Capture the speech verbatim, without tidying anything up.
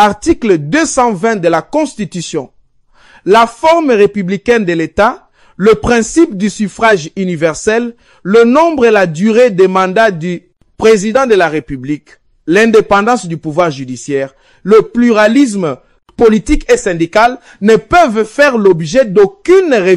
article deux cent vingt de la Constitution, la forme républicaine de l'État, le principe du suffrage universel, le nombre et la durée des mandats du président de la République, l'indépendance du pouvoir judiciaire, le pluralisme politique et syndical ne peuvent faire l'objet d'aucune révision